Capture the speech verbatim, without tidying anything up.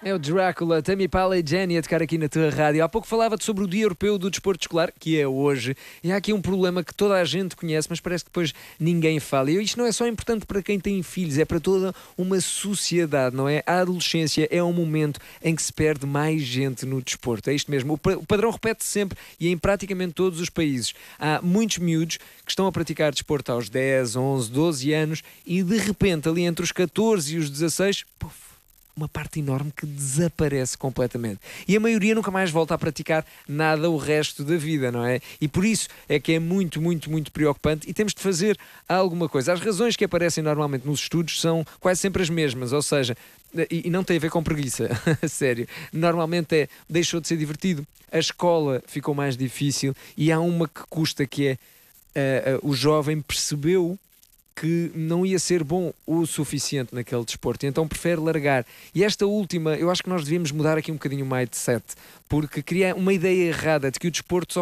É o Drácula, Tammy Pala e Jenny a tocar aqui na tua rádio. Há pouco falava-te sobre o Dia Europeu do Desporto Escolar, que é hoje, e há aqui um problema que toda a gente conhece, mas parece que depois ninguém fala. E isto não é só importante para quem tem filhos, é para toda uma sociedade, não é? A adolescência é um momento em que se perde mais gente no desporto. É isto mesmo, o padrão repete-se sempre e em praticamente todos os países. Há muitos miúdos que estão a praticar desporto aos dez, onze, doze anos e de repente ali entre os catorze e os dezasseis, puf, uma parte enorme que desaparece completamente. E a maioria nunca mais volta a praticar nada o resto da vida, não é? E por isso é que é muito, muito, muito preocupante e temos de fazer alguma coisa. As razões que aparecem normalmente nos estudos são quase sempre as mesmas, ou seja, e não tem a ver com preguiça, a sério. Normalmente é, deixou de ser divertido, a escola ficou mais difícil e há uma que custa, que é uh, uh, o jovem percebeu que não ia ser bom o suficiente naquele desporto, e então prefere largar. E esta última, eu acho que nós devíamos mudar aqui um bocadinho o mindset, porque cria uma ideia errada de que o desporto só